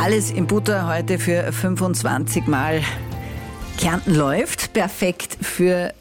Alles in Butter heute für 25 Mal. Kärnten läuft. Perfekt für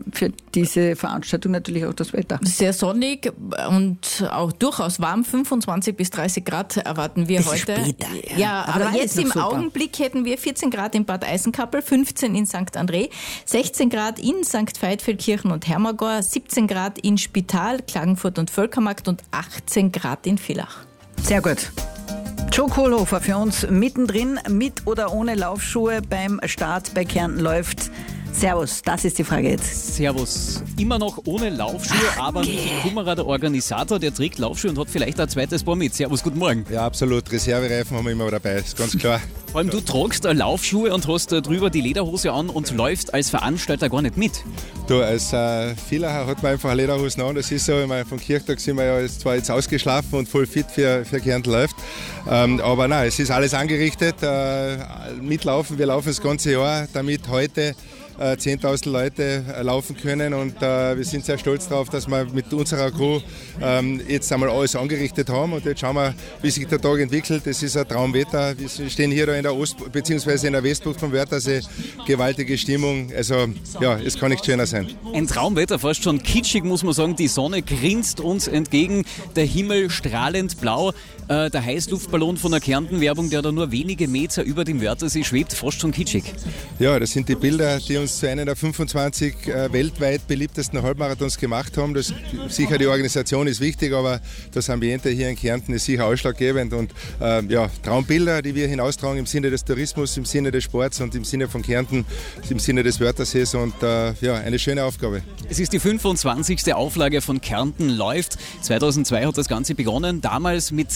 diese Veranstaltung natürlich auch das Wetter. Sehr sonnig und auch durchaus warm. 25 bis 30 Grad erwarten wir das heute. Ist später, ja, aber jetzt im super. Augenblick hätten wir 14 Grad in Bad Eisenkappel, 15 in St. André, 16 Grad in St. Veitfeldkirchen und Hermagor, 17 Grad in Spital, Klagenfurt und Völkermarkt und 18 Grad in Villach. Sehr gut. Joe Kohlhofer für uns mittendrin, mit oder ohne Laufschuhe beim Start bei Kärnten läuft. Servus, das ist die Frage jetzt. Servus. Immer noch ohne Laufschuhe, aber Michi Kummerer, der Organisator, der trägt Laufschuhe und hat vielleicht ein zweites Paar mit. Servus, guten Morgen. Ja, absolut. Reservereifen haben wir immer dabei, ist ganz klar. Vor allem, du tragst Laufschuhe und hast drüber die Lederhose an und läufst als Veranstalter gar nicht mit. Du, als Villacher hat man einfach eine Lederhose an. Das ist so, ich meine, vom Kirchtag sind wir ja zwar jetzt ausgeschlafen und voll fit für Kärnten läuft. Aber nein, es ist alles angerichtet. Mitlaufen, wir laufen das ganze Jahr, damit heute 10.000 Leute laufen können und wir sind sehr stolz darauf, dass wir mit unserer Crew jetzt einmal alles angerichtet haben und jetzt schauen wir, wie sich der Tag entwickelt. Es ist ein Traumwetter. Wir stehen hier in der bzw. in der Westbucht vom Wörthersee. Gewaltige Stimmung. Also ja, es kann nicht schöner sein. Ein Traumwetter, fast schon kitschig, muss man sagen. Die Sonne grinst uns entgegen, der Himmel strahlend blau. Der Heißluftballon von der Kärnten-Werbung, der da nur wenige Meter über dem Wörthersee schwebt, fast schon kitschig. Ja, das sind die Bilder, die uns zu einer der 25 weltweit beliebtesten Halbmarathons gemacht haben. Sicher die Organisation ist wichtig, aber das Ambiente hier in Kärnten ist sicher ausschlaggebend. Und ja, Traumbilder, die wir hinaustragen im Sinne des Tourismus, im Sinne des Sports und im Sinne von Kärnten, im Sinne des Wörthersees und ja, eine schöne Aufgabe. Es ist die 25. Auflage von Kärnten läuft. 2002 hat das Ganze begonnen, damals mit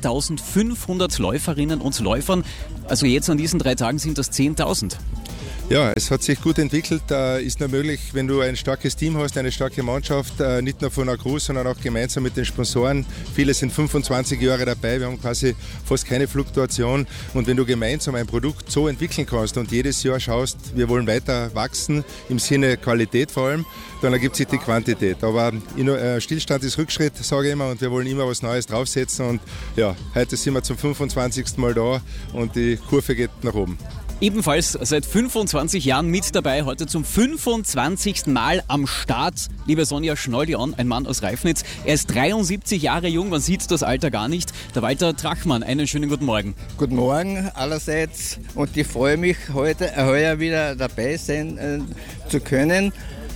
2500 Läuferinnen und Läufern. Also jetzt an diesen 3 Tagen sind das 10.000. Ja, es hat sich gut entwickelt. Ist nur möglich, wenn du ein starkes Team hast, eine starke Mannschaft, nicht nur von der Crew, sondern auch gemeinsam mit den Sponsoren. Viele sind 25 Jahre dabei, wir haben quasi fast keine Fluktuation. Und wenn du gemeinsam ein Produkt so entwickeln kannst und jedes Jahr schaust, wir wollen weiter wachsen, im Sinne Qualität vor allem, dann ergibt sich die Quantität. Aber Stillstand ist Rückschritt, sage ich immer, und wir wollen immer was Neues draufsetzen. Und ja, heute sind wir zum 25. Mal da und die Kurve geht nach oben. Ebenfalls seit 25 Jahren mit dabei, heute zum 25. Mal am Start. Liebe Sonja, schnall dir an, ein Mann aus Reifnitz. Er ist 73 Jahre jung, man sieht das Alter gar nicht. Der Walter Trachmann, einen schönen guten Morgen. Guten Morgen allerseits und ich freue mich, heuer wieder dabei sein zu können.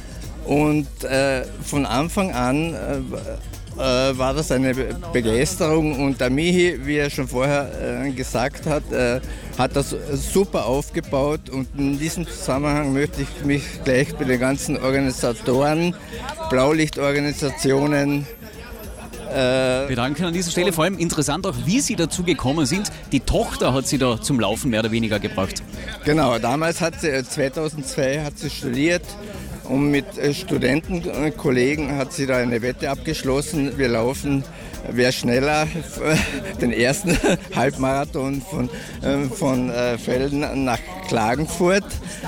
Und von Anfang an war das eine Begeisterung und der Michi, wie er schon vorher gesagt hat, hat das super aufgebaut und in diesem Zusammenhang möchte ich mich gleich bei den ganzen Organisatoren, Blaulichtorganisationen bedanken an dieser Stelle. Vor allem interessant auch, wie Sie dazu gekommen sind. Die Tochter hat Sie da zum Laufen mehr oder weniger gebracht. Genau, damals 2002 hat sie studiert. Und mit Studentenkollegen hat sie da eine Wette abgeschlossen. Wir laufen, wer schneller den ersten Halbmarathon von Velden nach Klagenfurt.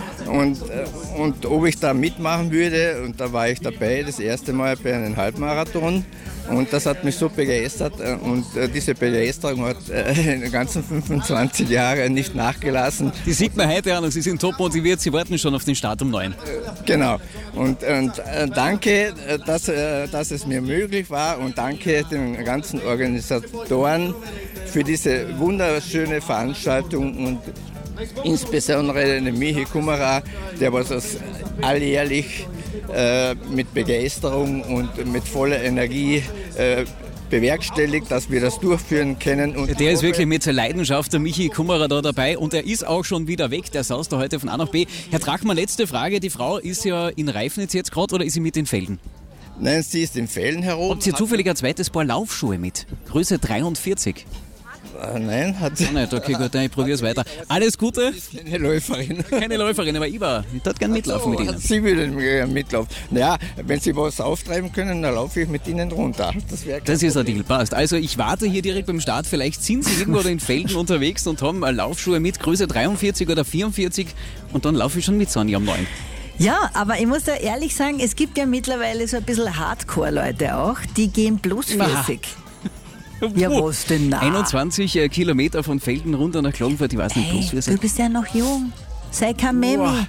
Und ob ich da mitmachen würde, und da war ich dabei, das erste Mal bei einem Halbmarathon. Und das hat mich so begeistert und diese Begeisterung hat in den ganzen 25 Jahren nicht nachgelassen. Die sieht man heute an und Sie sind top motiviert, Sie warten schon auf den Start um 9. Genau. Und danke, dass es mir möglich war und danke den ganzen Organisatoren für diese wunderschöne Veranstaltung und insbesondere den Michi Kummerer, der was das alljährlich mit Begeisterung und mit voller Energie bewerkstelligt, dass wir das durchführen können. Und der ist wirklich mit Leidenschaft, der Michi Kummerer, da dabei und er ist auch schon wieder weg, der saust da heute von A nach B. Herr Trachmann, letzte Frage, die Frau ist ja in Reifnitz jetzt gerade oder ist sie mit den Felden? Nein, sie ist in Felden herum. Habt ihr zufällig ein zweites Paar Laufschuhe mit? Größe 43? Nein, hat sie nicht. Okay, gut, dann ich probiere es weiter. Alles Gute? Keine Läuferin. Keine Läuferin, aber ich würde gerne mitlaufen mit Ihnen. Sie würde gerne mitlaufen. Naja, wenn Sie was auftreiben können, dann laufe ich mit Ihnen runter. Das ist ein Deal, passt. Also ich warte hier direkt beim Start. Vielleicht sind Sie irgendwo in Felden unterwegs und haben Laufschuhe mit Größe 43 oder 44 und dann laufe ich schon mit Sonja um 9. Ja, aber ich muss da ehrlich sagen, es gibt ja mittlerweile so ein bisschen Hardcore-Leute auch, die gehen bloßfüßig. Ja, was denn da? 21 Kilometer von Velden runter nach Klagenfurt, ich weiß nicht, bloß wie Du bist ja noch jung. Sei kein Memi.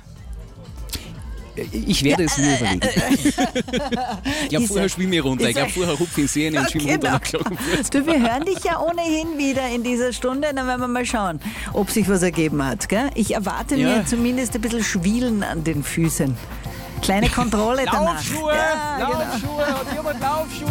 Ich werde es mir überlegen. Ich glaube, vorher schwimme ich runter. Ich glaube, vorher hupfe ich in Seen und schwimme runter nach Klagenfurt. Du, wir hören dich ja ohnehin wieder in dieser Stunde. Dann werden wir mal schauen, ob sich was ergeben hat. Gell? Ich erwarte mir zumindest ein bisschen Schwielen an den Füßen. Kleine Kontrolle danach. Laufschuhe! Ja, genau. Laufschuhe! Hat jemand Laufschuhe?